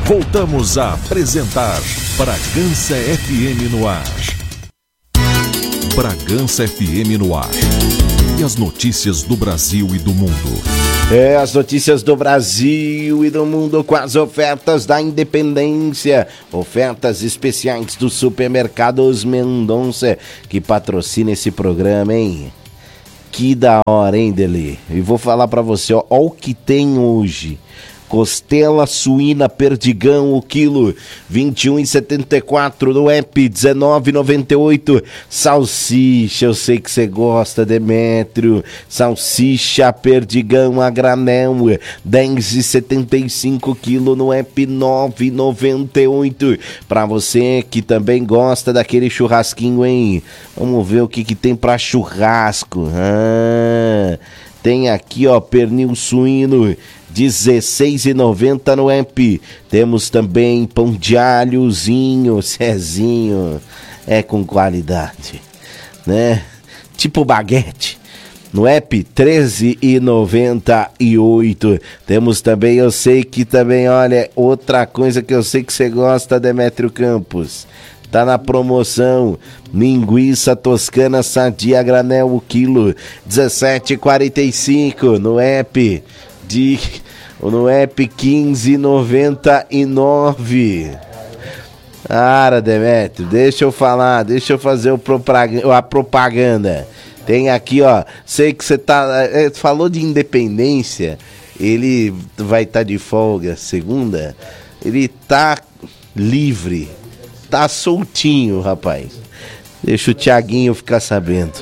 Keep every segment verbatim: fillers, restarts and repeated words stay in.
Voltamos a apresentar Bragança F M no ar. Bragança F M no ar. E as notícias do Brasil e do mundo. É, as notícias do Brasil e do mundo com as ofertas da Independência. Ofertas especiais do Supermercados Mendonça, que patrocina esse programa, hein? Que da hora, hein, Deli? E vou falar pra você, ó, ó o que tem hoje. Costela suína Perdigão, o quilo, vinte e um reais e setenta e quatro no app, dezenove reais e noventa e oito. Salsicha, eu sei que você gosta, Demétrio. Salsicha Perdigão a granel, dez reais e setenta e cinco quilo no app, nove reais e noventa e oito. Pra você que também gosta daquele churrasquinho, hein? Vamos ver o que que tem pra churrasco. Ah, tem aqui, ó, pernil suíno, dezesseis reais e noventa no app. Temos também pão de alhozinho, Cezinho, é com qualidade, né? Tipo baguete. No app, treze reais e noventa e oito. Temos também, eu sei que também, olha, outra coisa que eu sei que você gosta, Demétrio Campos. Tá na promoção, linguiça toscana sadia granel o quilo, dezessete reais e quarenta e cinco no app. De, no app quinze reais e noventa e nove. Cara, Demétrio, deixa eu falar, deixa eu fazer o propaganda, a propaganda. Tem aqui, ó, sei que você tá, é, falou de Independência, ele vai estar tá de folga segunda, ele tá livre, tá soltinho, rapaz. Deixa o Thiaguinho ficar sabendo.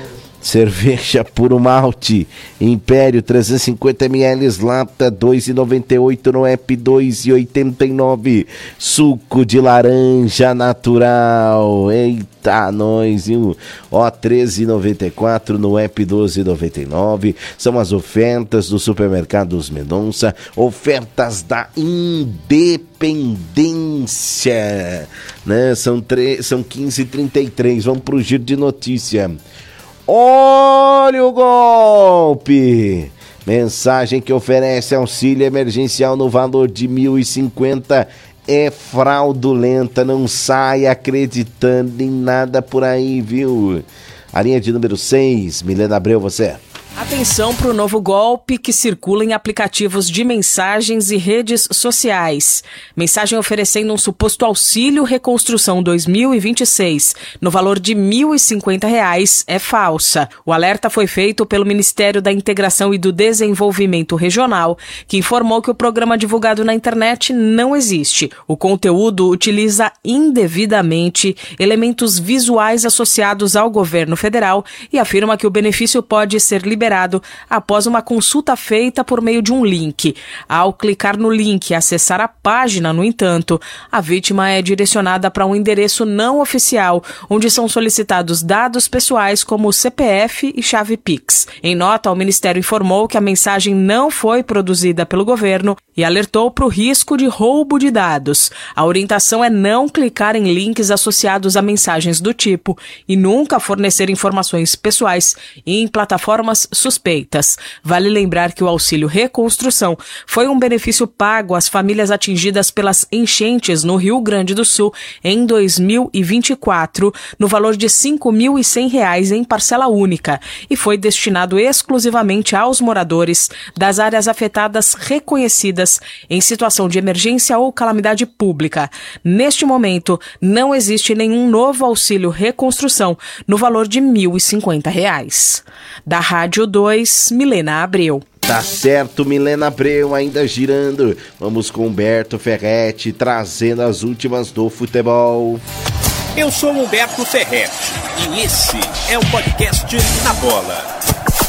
Cerveja Puro Malte Império trezentos e cinquenta mililitros, lata dois reais e noventa e oito no app, dois reais e oitenta e nove. Suco de laranja natural, eita nós, viu? Ó, treze reais e noventa e quatro no app, doze reais e noventa e nove. São as ofertas do Supermercados Mendonça, ofertas da Independência, né? São, tre- são quinze e trinta e três, vamos pro giro de notícia. Olha o golpe! Mensagem que oferece auxílio emergencial no valor de mil e cinquenta é fraudulenta. Não saia acreditando em nada por aí, viu? A linha de número seis, Milena Abreu, você. Atenção para o novo golpe que circula em aplicativos de mensagens e redes sociais. Mensagem oferecendo um suposto auxílio reconstrução dois mil e vinte e seis no valor de mil e cinquenta reais é falsa. O alerta foi feito pelo Ministério da Integração e do Desenvolvimento Regional, que informou que o programa divulgado na internet não existe. O conteúdo utiliza indevidamente elementos visuais associados ao governo federal e afirma que o benefício pode ser liberado após uma consulta feita por meio de um link. Ao clicar no link e acessar a página, no entanto, a vítima é direcionada para um endereço não oficial, onde são solicitados dados pessoais como C P F e chave Pix. Em nota, o Ministério informou que a mensagem não foi produzida pelo governo e alertou para o risco de roubo de dados. A orientação é não clicar em links associados a mensagens do tipo e nunca fornecer informações pessoais em plataformas suspeitas. Vale lembrar que o Auxílio Reconstrução foi um benefício pago às famílias atingidas pelas enchentes no Rio Grande do Sul em dois mil e vinte e quatro, no valor de cinco mil e cem reais em parcela única, e foi destinado exclusivamente aos moradores das áreas afetadas reconhecidas em situação de emergência ou calamidade pública. Neste momento, não existe nenhum novo Auxílio Reconstrução no valor de mil e cinquenta reais. Da Rádio dois, Milena Abreu. Tá certo, Milena Abreu, ainda girando. Vamos com Humberto Ferretti, trazendo as últimas do futebol. Eu sou Humberto Ferretti e esse é o podcast Na Bola.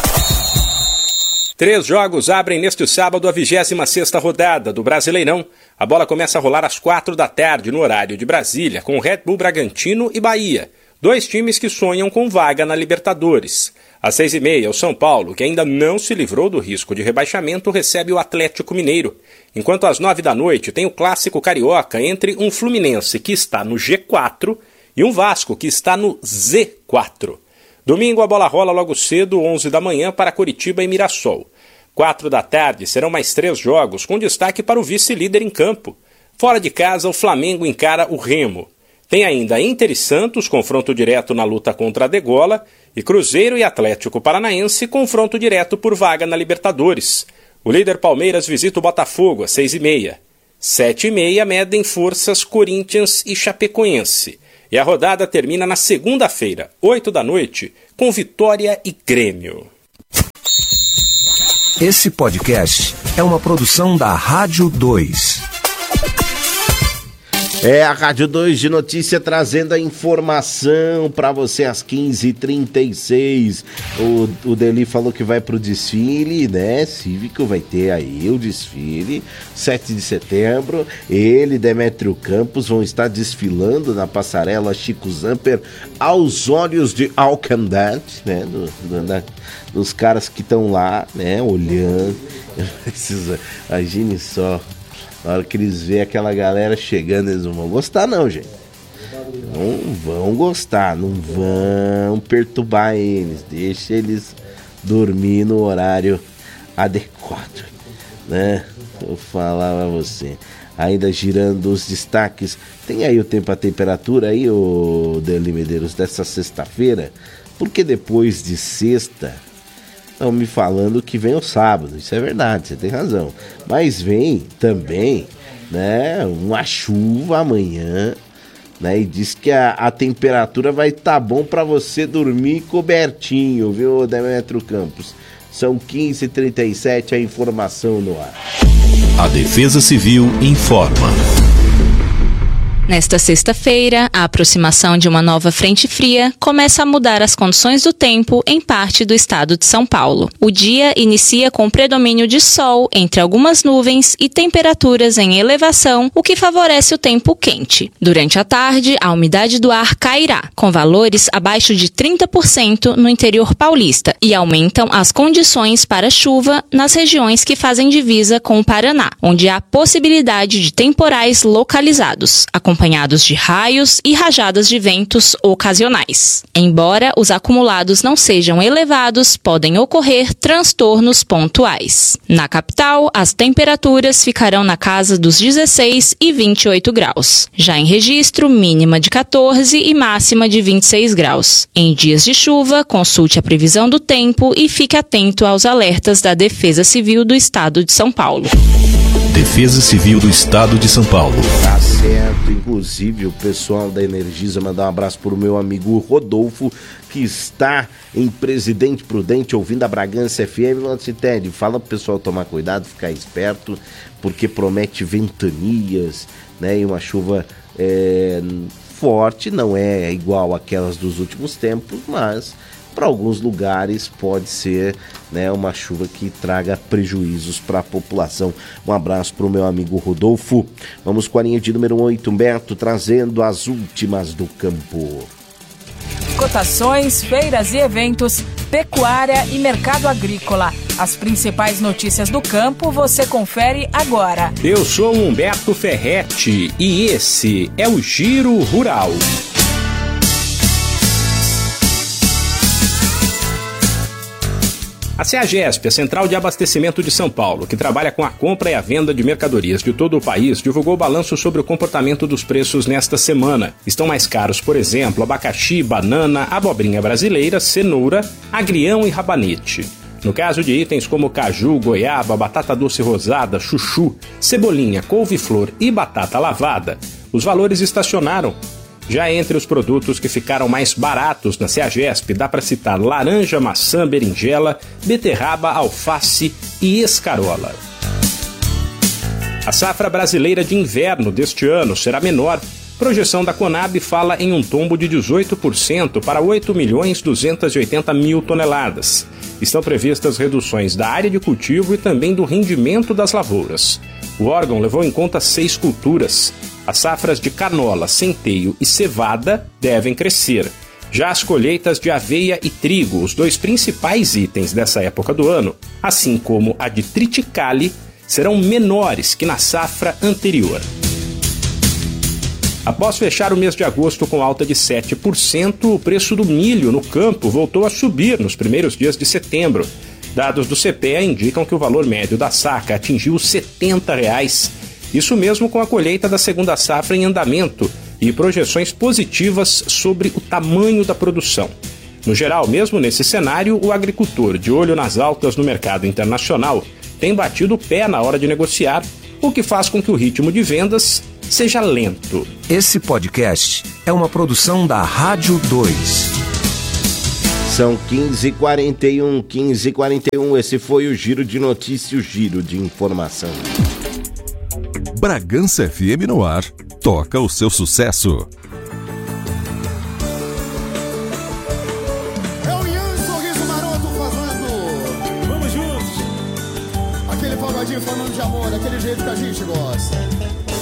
Três jogos abrem neste sábado a vigésima sexta rodada do Brasileirão. A bola começa a rolar às quatro da tarde no horário de Brasília, com Red Bull Bragantino e Bahia. Dois times que sonham com vaga na Libertadores. Às seis e meia, o São Paulo, que ainda não se livrou do risco de rebaixamento, recebe o Atlético Mineiro. Enquanto às nove da noite tem o clássico carioca entre um Fluminense que está no G quatro e um Vasco que está no Z quatro. Domingo a bola rola logo cedo, onze da manhã, para Coritiba e Mirassol. Quatro da tarde serão mais três jogos, com destaque para o vice-líder em campo. Fora de casa, o Flamengo encara o Remo. Tem ainda Inter e Santos, confronto direto na luta contra a degola, e Cruzeiro e Atlético Paranaense, confronto direto por vaga na Libertadores. O líder Palmeiras visita o Botafogo às seis e meia. Sete e meia medem forças Corinthians e Chapecoense. E a rodada termina na segunda-feira, oito da noite, com Vitória e Grêmio. Esse podcast é uma produção da Rádio dois. É a Rádio dois de Notícia trazendo a informação para você às quinze e trinta e seis. O, o Deli falou que vai pro desfile, né? Cívico vai ter aí o desfile, sete de setembro. Ele, Demétrio Campos, vão estar desfilando na passarela Chico Zamper aos olhos de Alcandante, né? Do, do, da, dos caras que estão lá, né? Olhando. Imagine só. Na hora que eles veem aquela galera chegando, eles não vão gostar não, gente. Não vão gostar, não vão perturbar eles. Deixa eles dormir no horário adequado, né? Vou falar pra você. Ainda girando os destaques. Tem aí o tempo, a temperatura aí, ô Deli Medeiros, dessa sexta-feira? Porque depois de sexta... estão me falando que vem o sábado, isso é verdade, você tem razão. Mas vem também, né, uma chuva amanhã, né, e diz que a, a temperatura vai estar tá bom para você dormir cobertinho, viu, Demétrio Campos? São quinze e trinta e sete, a informação no ar. A Defesa Civil informa. Nesta sexta-feira, a aproximação de uma nova frente fria começa a mudar as condições do tempo em parte do estado de São Paulo. O dia inicia com predomínio de sol entre algumas nuvens e temperaturas em elevação, o que favorece o tempo quente. Durante a tarde, a umidade do ar cairá, com valores abaixo de trinta por cento no interior paulista, e aumentam as condições para chuva nas regiões que fazem divisa com o Paraná, onde há possibilidade de temporais localizados, acompanhados de raios e rajadas de ventos ocasionais. Embora os acumulados não sejam elevados, podem ocorrer transtornos pontuais. Na capital, as temperaturas ficarão na casa dos dezesseis e vinte e oito graus. Já em Registro, mínima de quatorze e máxima de vinte e seis graus. Em dias de chuva, consulte a previsão do tempo e fique atento aos alertas da Defesa Civil do Estado de São Paulo. Defesa Civil do Estado de São Paulo. Tá certo, inclusive o pessoal da Energisa, mandar um abraço pro meu amigo Rodolfo, que está em Presidente Prudente ouvindo a Bragança F M. Ted, fala pro pessoal tomar cuidado, ficar esperto, porque promete ventanias, né, e uma chuva é, forte, não é igual àquelas dos últimos tempos, mas para alguns lugares pode ser, né, uma chuva que traga prejuízos para a população. Um abraço para o meu amigo Rodolfo. Vamos com a linha de número oito, Humberto, trazendo as últimas do campo. Cotações, feiras e eventos, pecuária e mercado agrícola. As principais notícias do campo você confere agora. Eu sou Humberto Ferretti e esse é o Giro Rural. A CEAGESP, a Central de Abastecimento de São Paulo, que trabalha com a compra e a venda de mercadorias de todo o país, divulgou o balanço sobre o comportamento dos preços nesta semana. Estão mais caros, por exemplo, abacaxi, banana, abobrinha brasileira, cenoura, agrião e rabanete. No caso de itens como caju, goiaba, batata doce rosada, chuchu, cebolinha, couve-flor e batata lavada, os valores estacionaram. Já entre os produtos que ficaram mais baratos na CEAGESP, dá para citar laranja, maçã, berinjela, beterraba, alface e escarola. A safra brasileira de inverno deste ano será menor. Projeção da Conab fala em um tombo de dezoito por cento para oito milhões duzentos e oitenta mil toneladas. Estão previstas reduções da área de cultivo e também do rendimento das lavouras. O órgão levou em conta seis culturas. As safras de canola, centeio e cevada devem crescer. Já as colheitas de aveia e trigo, os dois principais itens dessa época do ano, assim como a de triticale, serão menores que na safra anterior. Após fechar o mês de agosto com alta de sete por cento, o preço do milho no campo voltou a subir nos primeiros dias de setembro. Dados do C P E A indicam que o valor médio da saca atingiu setenta reais. Isso mesmo com a colheita da segunda safra em andamento e projeções positivas sobre o tamanho da produção. No geral, mesmo nesse cenário, o agricultor, de olho nas altas no mercado internacional, tem batido o pé na hora de negociar, o que faz com que o ritmo de vendas seja lento. Esse podcast é uma produção da Rádio dois. São quinze e quarenta e um, quinze e quarenta e um, esse foi o Giro de Notícias, o Giro de Informação. Bragança F M no ar, toca o seu sucesso. É o Ian Sorriso Maroto fazendo. Vamos juntos. Aquele pagodinho falando de amor, daquele jeito que a gente gosta.